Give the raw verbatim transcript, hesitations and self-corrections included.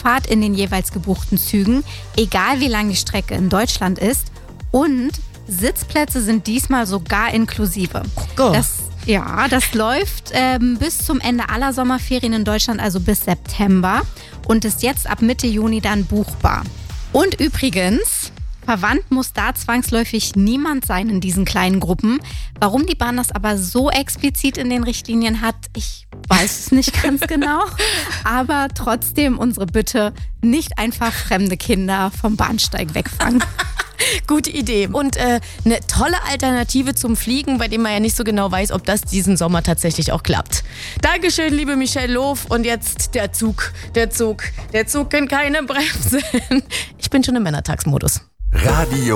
Zugfahrt in den jeweils gebuchten Zügen, egal wie lang die Strecke in Deutschland ist. Und Sitzplätze sind diesmal sogar inklusive. Oh. Das, ja, das läuft ähm, bis zum Ende aller Sommerferien in Deutschland, also bis September. Und ist jetzt ab Mitte Juni dann buchbar. Und übrigens, verwandt muss da zwangsläufig niemand sein in diesen kleinen Gruppen. Warum die Bahn das aber so explizit in den Richtlinien hat, ich weiß es nicht ganz genau. Aber trotzdem unsere Bitte, nicht einfach fremde Kinder vom Bahnsteig wegfangen. Gute Idee. Und äh, eine tolle Alternative zum Fliegen, bei dem man ja nicht so genau weiß, ob das diesen Sommer tatsächlich auch klappt. Dankeschön, liebe Michelle Loof. Und jetzt der Zug, der Zug, der Zug kennt keine Bremsen. Ich bin schon im Männertagsmodus. Radio